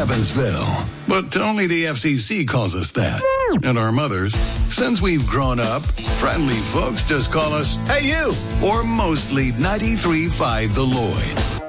Evansville. But only the FCC calls us that. And our mothers, since we've grown up, friendly folks just call us, "Hey, you!" Or mostly 93.5 The Lloyd.